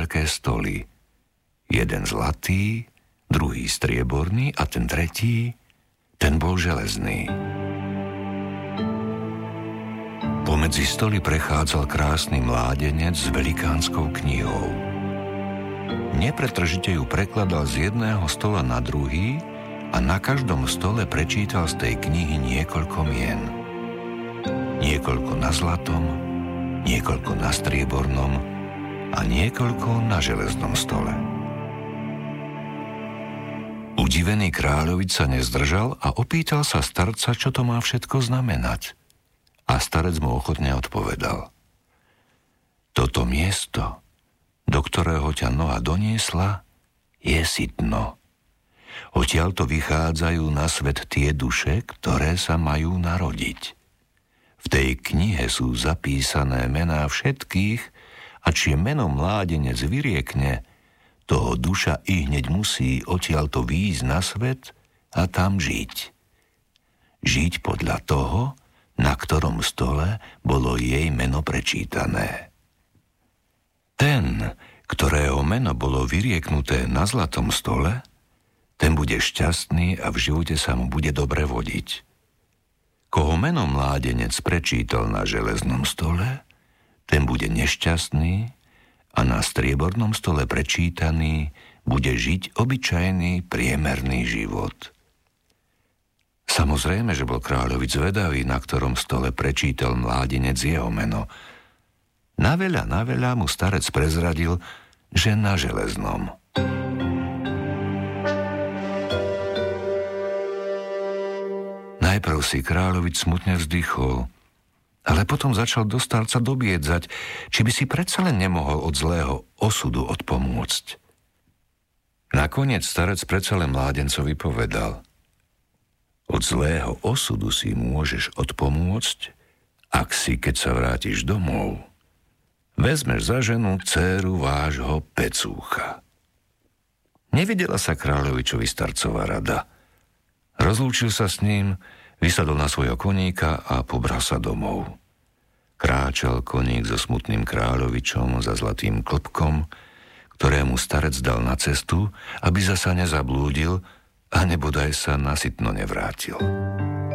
veľké stoly. Jeden zlatý, druhý strieborný a ten tretí, ten bol železný. Pomedzi stoly prechádzal krásny mládenec s velikánskou knihou. Nepretržite ju prekladal z jedného stola na druhý a na každom stole prečítal z tej knihy niekoľko mien. Niekoľko na zlatom, niekoľko na striebornom a niekoľko na železnom stole. Udivený kráľovič sa nezdržal a opýtal sa starca, čo to má všetko znamenať. A starec mu ochotne odpovedal: Toto miesto, do ktorého ťa Noa doniesla, je Sitno. Odtiaľto vychádzajú na svet tie duše, ktoré sa majú narodiť. V tej knihe sú zapísané mená všetkých a čie meno mládenec vyriekne, toho duša i hneď musí odtiaľto výjsť na svet a tam žiť. Žiť podľa toho, na ktorom stole bolo jej meno prečítané. Ten, ktorého meno bolo vyrieknuté na zlatom stole, ten bude šťastný a v živote sa mu bude dobre vodiť. Koho meno mládenec prečítal na železnom stole, ten bude nešťastný a na striebornom stole prečítaný bude žiť obyčajný priemerný život. Samozrejme, že bol kráľovič zvedavý, na ktorom stole prečítal mládenec jeho meno. Na veľa mu starec prezradil, že na železnom. Najprv si kráľovič smutne vzdychol, ale potom začal do starca dobiedzať, či by si predsa len nemohol od zlého osudu odpomôcť. Nakoniec starec predsa len mládencovi povedal: Od zlého osudu si môžeš odpomôcť, ak si, keď sa vrátiš domov, vezmeš za ženu dcéru vášho pecúcha. Nevidela sa kráľovičovi starcová rada. Rozlúčil sa s ním, vysadol na svojho koníka a pobral sa domov. Kráčal koník so smutným kráľovičom za zlatým klbkom, ktorému starec dal na cestu, aby zasa nezablúdil a nebodaj sa na Sitno nevrátil.